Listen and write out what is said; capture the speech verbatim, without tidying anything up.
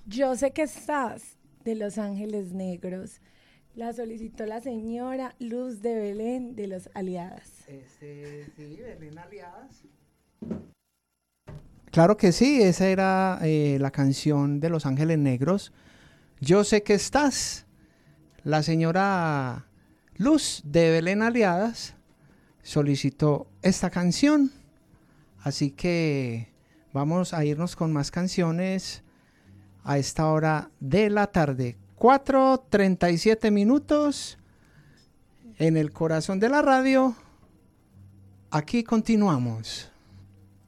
Yo sé que estás de Los Ángeles Negros. La solicitó la señora Luz de Belén de los Aliadas. Este, sí, Belén Aliadas. Claro que sí, esa era eh, la canción de Los Ángeles Negros. Yo sé que estás. La señora Luz de Belén Aliadas solicitó esta canción. Así que vamos a irnos con más canciones a esta hora de la tarde. cuatro treinta y siete minutos en el corazón de la radio. Aquí continuamos.